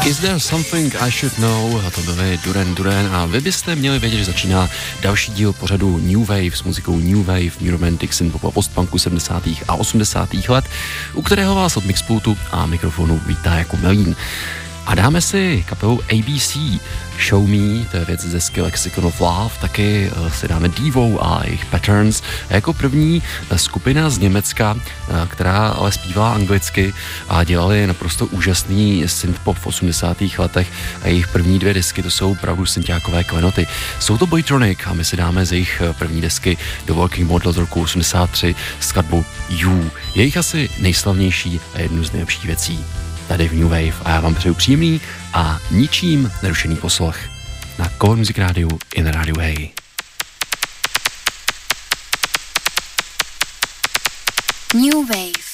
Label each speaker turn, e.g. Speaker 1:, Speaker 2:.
Speaker 1: Is there something I should know? A to byly Duran Duran a vy byste měli vědět, že začíná další díl pořadu New Wave s muzikou New Wave, New Romantic, synthpopu a postpunku 70. a 80. let, u kterého vás od mixpultu a mikrofonu vítá jako Melín. A dáme si kapelu ABC, Show Me, to je věc ze Skill Lexicon of Love, taky si dáme Devo a jejich Patterns. A jako první skupina z Německa, která ale zpívala anglicky a dělali naprosto úžasný synthpop v 80. letech a jejich první dvě desky, to jsou opravdu synťákové klenoty. Jsou to Boytronic a my si dáme z jejich první desky The Working Model z roku 83 skladbu You. Jejich asi nejslavnější a jednu z nejlepších věcí tady v New Wave a já vám přeju příjemný a ničím nerušený poslech na Core Music Rádiu i na rádiu Hey.
Speaker 2: New Wave.